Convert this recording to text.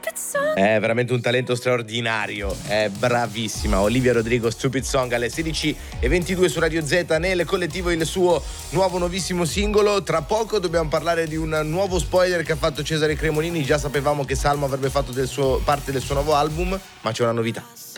È veramente un talento straordinario, è bravissima. Olivia Rodrigo, Stupid Song, alle 16:22 su Radio Z. Nel collettivo il suo nuovissimo singolo. Tra poco dobbiamo parlare di un nuovo spoiler che ha fatto Cesare Cremonini. Già sapevamo che Salmo avrebbe fatto parte del suo nuovo album, ma c'è una novità.